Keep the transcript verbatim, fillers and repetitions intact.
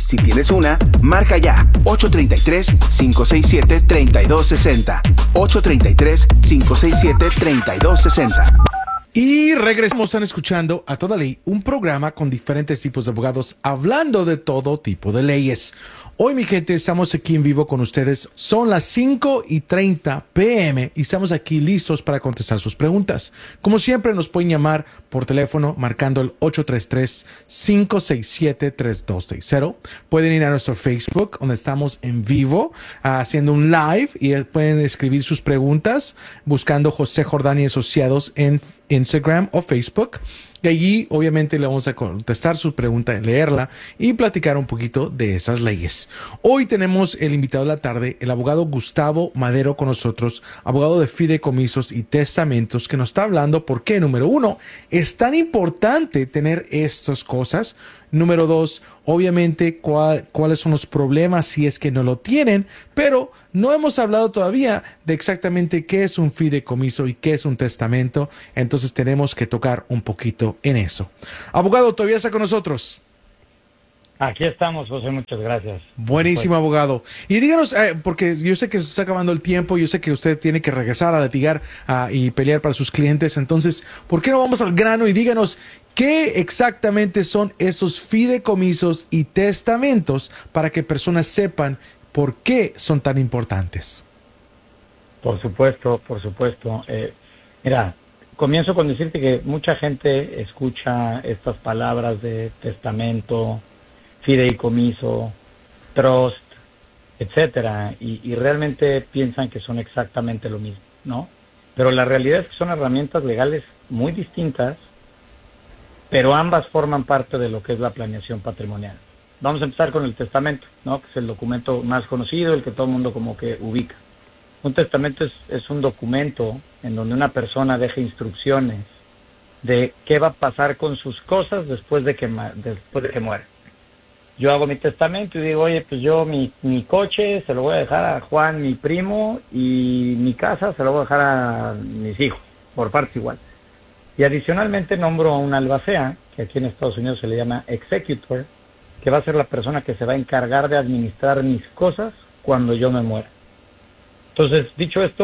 Si tienes una, marca ya ocho tres tres, cinco seis siete, tres dos seis cero. ocho tres tres, cinco seis siete, tres dos seis cero. Y regresamos, están escuchando A Toda Ley, un programa con diferentes tipos de abogados hablando de todo tipo de leyes. Hoy, mi gente, estamos aquí en vivo con ustedes. Son las cinco y treinta p m y estamos aquí listos para contestar sus preguntas. Como siempre, nos pueden llamar por teléfono marcando el ocho tres tres, cinco seis siete, tres dos seis cero. Pueden ir a nuestro Facebook, donde estamos en vivo, haciendo un live, y pueden escribir sus preguntas buscando José Jordán y Asociados en Instagram o Facebook. Y allí obviamente le vamos a contestar su pregunta, leerla y platicar un poquito de esas leyes. Hoy tenemos el invitado de la tarde, el abogado Gustavo Madero con nosotros, abogado de fideicomisos y testamentos, que nos está hablando por qué, número uno, es tan importante tener estas cosas. Número dos, obviamente cuál, cuáles son los problemas si es que no lo tienen, pero no hemos hablado todavía de exactamente qué es un fideicomiso y qué es un testamento, entonces tenemos que tocar un poquito en eso. Abogado, ¿todavía está con nosotros? Aquí estamos, José, muchas gracias. Buenísimo, abogado. Y díganos, eh, porque yo sé que se está acabando el tiempo, yo sé que usted tiene que regresar a litigar uh, y pelear para sus clientes, entonces, ¿por qué no vamos al grano y díganos qué exactamente son esos fideicomisos y testamentos para que personas sepan por qué son tan importantes? Por supuesto, por supuesto. Eh, mira, comienzo con decirte que mucha gente escucha estas palabras de testamento, fideicomiso, trust, etcétera, y, y realmente piensan que son exactamente lo mismo, ¿no? Pero la realidad es que son herramientas legales muy distintas, pero ambas forman parte de lo que es la planeación patrimonial. Vamos a empezar con el testamento, ¿no? Que es el documento más conocido, el que todo el mundo como que ubica. Un testamento es, es un documento en donde una persona deja instrucciones de qué va a pasar con sus cosas después de que, después de que muera. Yo hago mi testamento y digo, oye, pues yo mi, mi coche se lo voy a dejar a Juan, mi primo, y mi casa se lo voy a dejar a mis hijos, por parte igual. Y adicionalmente nombro a un albacea, que aquí en Estados Unidos se le llama executor, que va a ser la persona que se va a encargar de administrar mis cosas cuando yo me muera. Entonces, dicho esto,